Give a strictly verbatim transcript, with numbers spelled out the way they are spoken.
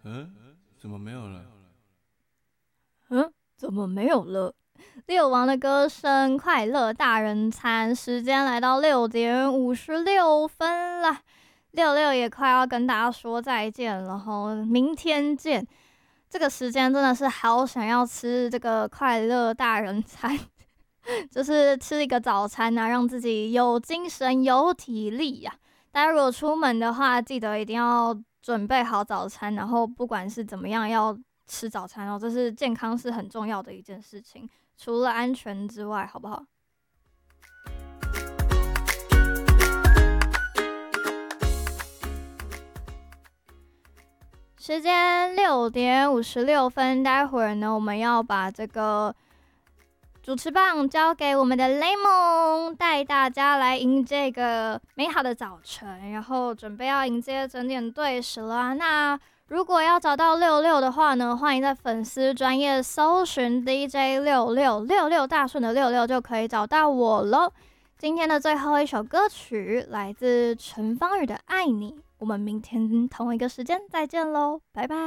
嗯，怎么没有了？ 嗯，怎么没有了？六王的歌声，快乐大人餐，时间来到六点五十六分了，六六也快要跟大家说再见了吼，明天见。这个时间真的是好想要吃这个快乐大人餐，就是吃一个早餐啊，让自己有精神、有体力呀、啊。大家如果出门的话，记得一定要准备好早餐，然后不管是怎么样，要吃早餐哦，这是健康是很重要的一件事情，除了安全之外，好不好？时间六点五十六分，待会儿呢，我们要把这个主持棒交给我们的雷蒙，带大家来迎这个美好的早晨，然后准备要迎接整点对时了啊。那如果要找到六六的话呢，欢迎在粉丝专页搜寻 D J 六六六六大顺的六六就可以找到我喽。今天的最后一首歌曲来自陈芳宇的《爱你》，我们明天同一个时间再见喽，拜拜。